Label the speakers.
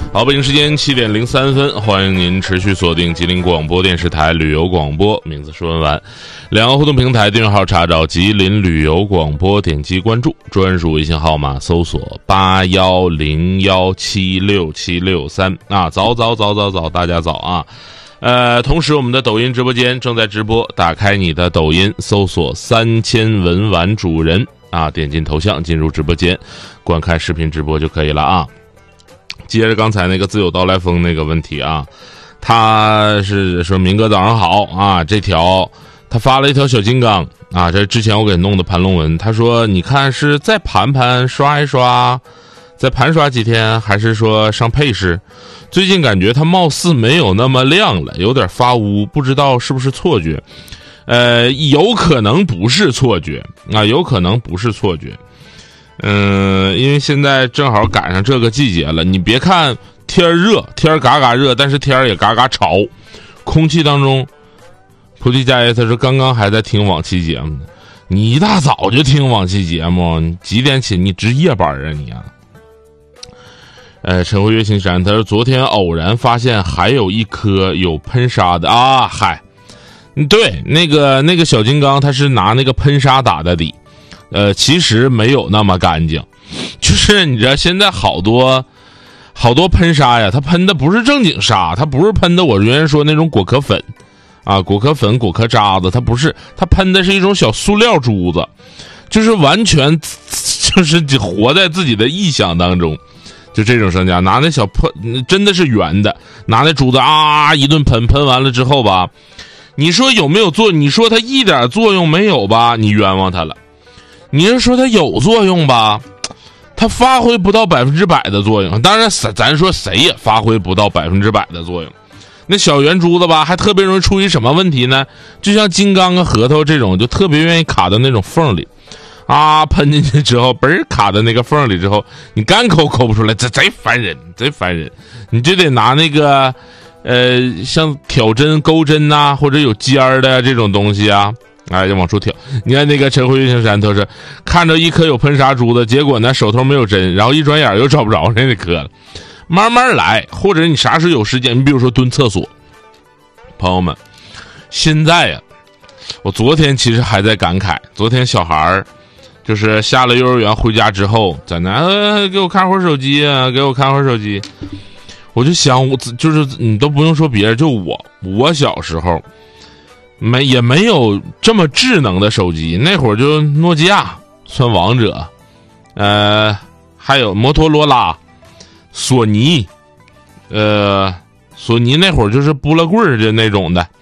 Speaker 1: 好，北京时间7点03分，欢迎您持续锁定吉林广播电视台旅游广播，名字说文完。两个互动平台订阅号查找吉林旅游广播，点击关注，专属微信号码搜索8101767663啊，早，大家早啊！同时我们的抖音直播间正在直播，打开你的抖音，搜索3000文玩主人啊，点进头像进入直播间，观看视频直播就可以了啊。接着刚才那个自有刀来风那个问题啊，他是说明哥早上好啊，这条他发了一条小金刚啊，这之前我给弄的盘龙文，他说你看是再盘盘刷一刷，再盘刷几天，还是说上配饰？最近感觉它貌似没有那么亮了，有点发乌，不知道是不是错觉。有可能不是错觉啊，有可能不是错觉。因为现在正好赶上这个季节了，你别看天热，天嘎嘎热，但是天也嘎嘎潮，空气当中，菩提家爷他说刚刚还在听往期节目呢，你一大早就听往期节目，你几点起？你值夜班啊你啊？陈辉月青山他说昨天偶然发现还有一颗有喷砂的啊，嗨，对，那个小金刚他是拿那个喷砂打的底。其实没有那么干净，就是你知道现在好多喷砂呀，它喷的不是正经砂，它不是喷的我原来说那种果壳粉啊，果壳粉果壳渣子，它不是，它喷的是一种小塑料珠子，就是完全就是活在自己的臆想当中。就这种商家拿那小喷真的是圆的，拿那珠子啊一顿喷完了之后吧，你说有没有作用？你说它一点作用没有吧，你冤枉它了。你是说它有作用吧，它发挥不到100%的作用，当然咱说谁也发挥不到100%的作用。那小圆珠子吧还特别容易出于什么问题呢？就像金刚啊核桃这种就特别愿意卡到那种缝里啊，喷进去之后嘣儿卡在那个缝里之后，你干抠不出来，这贼烦人，你就得拿那个像挑针钩针啊或者有尖儿的这种东西啊，哎，就往出挑。你看那个陈辉月青山，他是看着一颗有喷砂珠的，结果呢手头没有针，然后一转眼又找不着那颗了。慢慢来，或者你啥时候有时间，你比如说蹲厕所。朋友们，现在呀，我昨天其实还在感慨，昨天小孩就是下了幼儿园回家之后，在那给我看会儿手机啊，给我看会儿手机。我就想，我就是你都不用说别人，就我小时候。也没有这么智能的手机，那会儿就诺基亚算王者，还有摩托罗拉、索尼，索尼那会儿就是拨了棍儿的那种的，